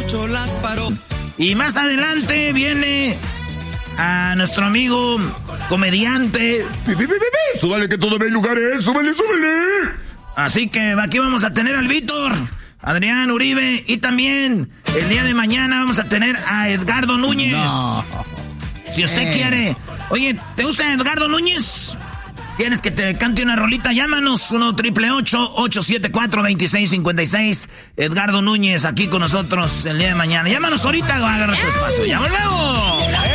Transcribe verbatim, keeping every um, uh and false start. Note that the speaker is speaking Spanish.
escucho las paro. Y más adelante viene a nuestro amigo comediante. Pi, pi, pi, pi, pi. Súbale que todavía hay lugares, súbale, súbale. Así que aquí vamos a tener al Víctor, Adrián Uribe, y también el día de mañana vamos a tener a Edgardo Núñez. No. Si usted eh. quiere. Oye, ¿te gusta Edgardo Núñez? ¿Quieres que te cante una rolita? Llámanos, uno triple ocho, ocho siete cuatro, dos seis cinco seis. Edgardo Núñez aquí con nosotros el día de mañana. Llámanos ahorita, agarra tu espacio. ¡Ya volvemos!